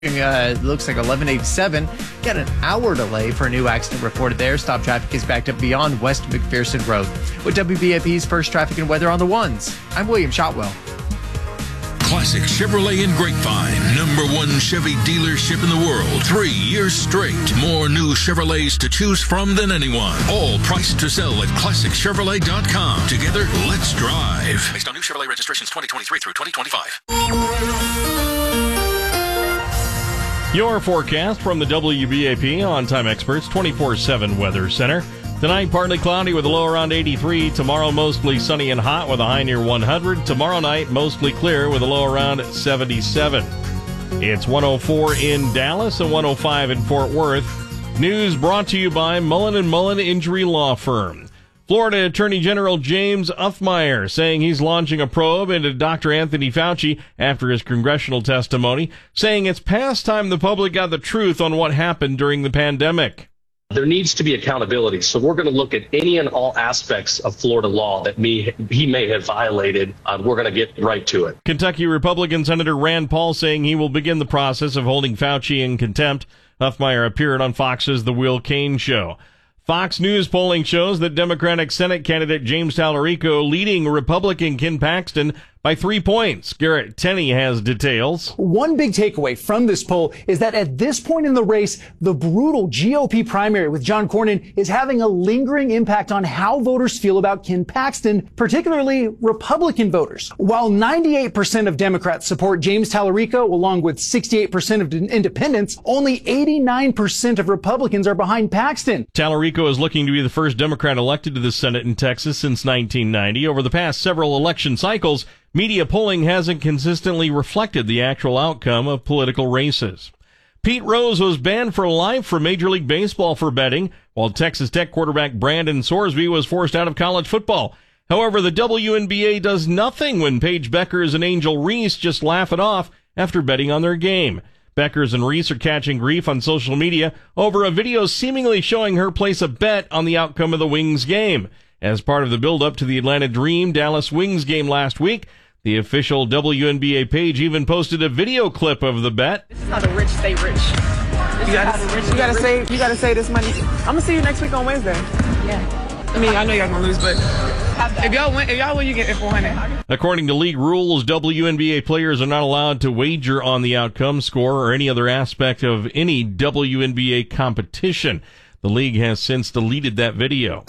Looks like 1187. Got an hour delay for a new accident reported there. Stop traffic is backed up beyond West McPherson Road. With WBAP's first traffic and weather on the ones, I'm William Shotwell. Classic Chevrolet in Grapevine, #1 Chevy dealership in the world, 3 years straight. More new Chevrolets to choose from than anyone. All priced to sell at ClassicChevrolet.com. Together, let's drive. Based on new Chevrolet registrations 2023 through 2025. Your forecast from the WBAP On-Time Experts 24/7 Weather Center. Tonight, partly cloudy with a low around 83. Tomorrow, mostly sunny and hot with a high near 100. Tomorrow night, mostly clear with a low around 77. It's 104 in Dallas and 105 in Fort Worth. News brought to you by Mullen & Mullen Injury Law Firm. Florida Attorney General James Uffmeyer saying he's launching a probe into Dr. Anthony Fauci after his congressional testimony, saying it's past time the public got the truth on what happened during the pandemic. There needs to be accountability. So we're going to look at any and all aspects of Florida law that he may have violated. We're going to get right to it. Kentucky Republican Senator Rand Paul saying he will begin the process of holding Fauci in contempt. Uffmeyer appeared on Fox's The Will Cain Show. Fox News polling shows that Democratic Senate candidate James Talarico leading Republican Ken Paxton by 3 points. Garrett Tenney has details. One big takeaway from this poll is that at this point in the race, the brutal GOP primary with John Cornyn is having a lingering impact on how voters feel about Ken Paxton, particularly Republican voters. While 98% of Democrats support James Talarico, along with 68% of independents, only 89% of Republicans are behind Paxton. Talarico is looking to be the first Democrat elected to the Senate in Texas since 1990. Over the past several election cycles, media polling hasn't consistently reflected the actual outcome of political races. Pete Rose was banned for life from Major League Baseball for betting, while Texas Tech quarterback Brandon Sorsby was forced out of college football. However, the WNBA does nothing when Paige Beckers and Angel Reese just laugh it off after betting on their game. Beckers and Reese are catching grief on social media over a video seemingly showing her place a bet on the outcome of the Wings game. As part of the build-up to the Atlanta Dream Dallas Wings game last week, the official WNBA page even posted a video clip of the bet. This is how the rich stay rich. You gotta save this money. I'm gonna see you next week on Wednesday. Yeah. I mean, I know y'all gonna lose, but if y'all win, you get 400. According to league rules, WNBA players are not allowed to wager on the outcome, score, or any other aspect of any WNBA competition. The league has since deleted that video.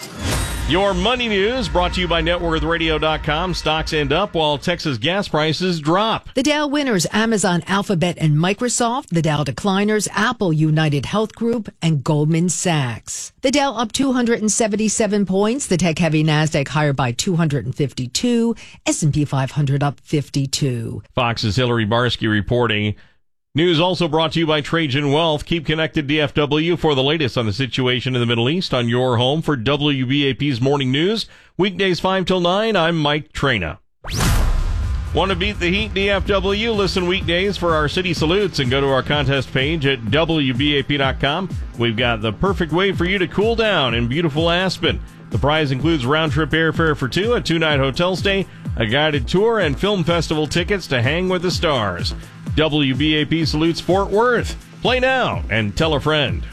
Your money news brought to you by NetWorthRadio.com. Stocks end up while Texas gas prices drop. The Dow winners, Amazon, Alphabet, and Microsoft. The Dow decliners, Apple, United Health Group, and Goldman Sachs. The Dow up 277 points. The tech-heavy NASDAQ higher by 252. S&P 500 up 52. Fox's Hillary Barsky reporting. News also brought to you by Trajan Wealth. Keep connected DFW for the latest on the situation in the Middle East on your home for WBAP's Morning News. Weekdays 5 till 9, I'm Mike Traina. Want to beat the heat, DFW? Listen weekdays for our city salutes and go to our contest page at WBAP.com. We've got the perfect way for you to cool down in beautiful Aspen. The prize includes round-trip airfare for two, a 2-night hotel stay, a guided tour, and film festival tickets to hang with the stars. WBAP salutes Fort Worth. Play now and tell a friend.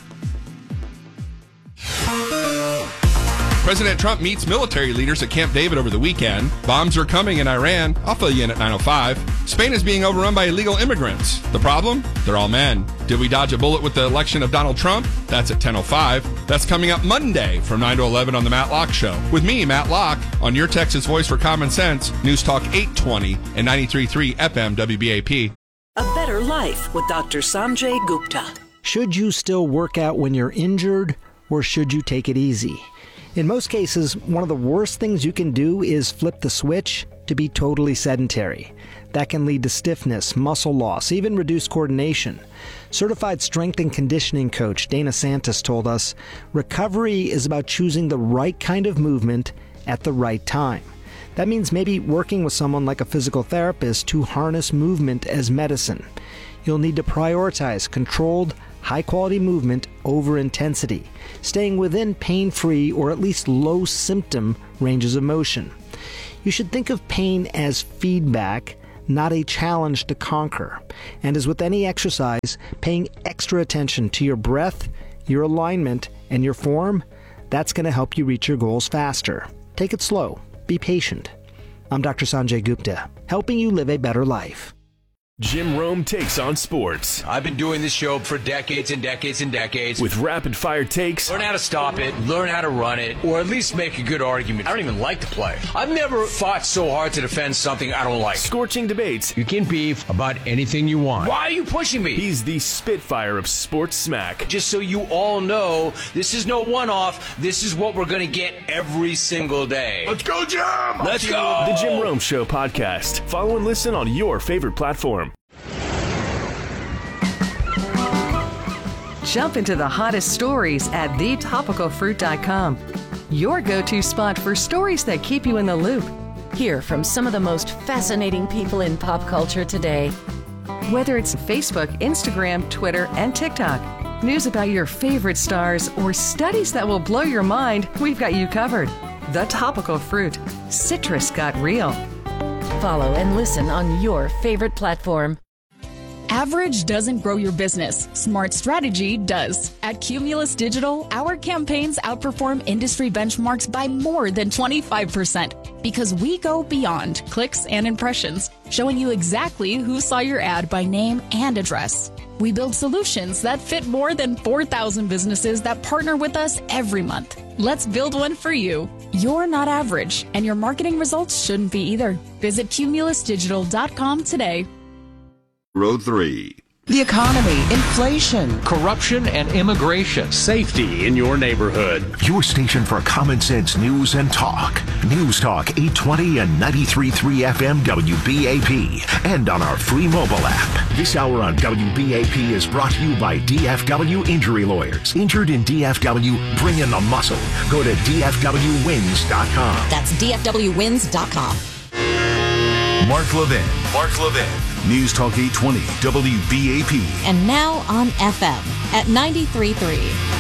President Trump meets military leaders at Camp David over the weekend. Bombs are coming in Iran. I'll fill you in at 9:05. Spain is being overrun by illegal immigrants. The problem? They're all men. Did we dodge a bullet with the election of Donald Trump? That's at 10:05. That's coming up Monday from 9 to 11 on The Matt Locke Show. With me, Matt Locke, on your Texas voice for common sense, News Talk 820 and 93.3 FM WBAP. A better life with Dr. Sanjay Gupta. Should you still work out when you're injured, or should you take it easy? In most cases, one of the worst things you can do is flip the switch to be totally sedentary. That can lead to stiffness, muscle loss, even reduced coordination. Certified strength and conditioning coach Dana Santos told us, recovery is about choosing the right kind of movement at the right time. That means maybe working with someone like a physical therapist to harness movement as medicine. You'll need to prioritize controlled, high-quality movement over intensity, staying within pain-free or at least low-symptom ranges of motion. You should think of pain as feedback, not a challenge to conquer. And as with any exercise, paying extra attention to your breath, your alignment, and your form, that's going to help you reach your goals faster. Take it slow. Be patient. I'm Dr. Sanjay Gupta, helping you live a better life. Jim Rome takes on sports. I've been doing this show for decades and decades and decades. With rapid-fire takes. Learn how to stop it, learn how to run it, or at least make a good argument. I don't even like to play. I've never fought so hard to defend something I don't like. Scorching debates. You can beef about anything you want. Why are you pushing me? He's the Spitfire of sports smack. Just so you all know, this is no one-off. This is what we're going to get every single day. Let's go, Jim! Let's go! The Jim Rome Show podcast. Follow and listen on your favorite platform. Jump into the hottest stories at thetopicalfruit.com. Your go-to spot for stories that keep you in the loop. Hear from some of the most fascinating people in pop culture today. Whether it's Facebook, Instagram, Twitter, and TikTok, news about your favorite stars, or studies that will blow your mind, we've got you covered. The Topical Fruit. Citrus got real. Follow and listen on your favorite platform. Average doesn't grow your business. Smart strategy does. At Cumulus Digital, our campaigns outperform industry benchmarks by more than 25% because we go beyond clicks and impressions, showing you exactly who saw your ad by name and address. We build solutions that fit more than 4,000 businesses that partner with us every month. Let's build one for you. You're not average, and your marketing results shouldn't be either. Visit cumulusdigital.com today. Road 3. The economy, inflation, corruption and immigration, safety in your neighborhood. Your station for common sense news and talk. News Talk 820 and 93.3 FM WBAP. And on our free mobile app. This hour on WBAP is brought to you by DFW Injury Lawyers. Injured in DFW, bring in the muscle. Go to DFWWins.com. That's DFWWins.com. Mark Levin. News Talk 820 WBAP. And now on FM at 93.3.